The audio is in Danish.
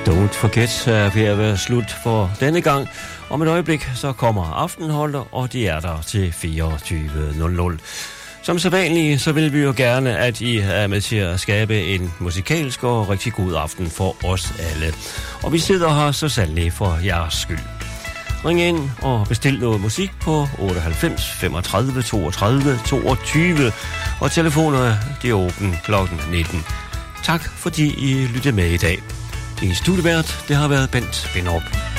Don't Forget er ved at være slut for denne gang. Om et øjeblik så kommer Aftenholdet, og de er der til 24.00. Som sædvanligt, så vil vi jo gerne, at I er med til at skabe en musikalsk og rigtig god aften for os alle. Og vi sidder her så sandelig for jeres skyld. Ring ind og bestil noget musik på 98 35 32 22, og telefonerne er åbne kl. 19. Tak fordi I lyttede med i dag. Din studievært, det har været Bent Binderup.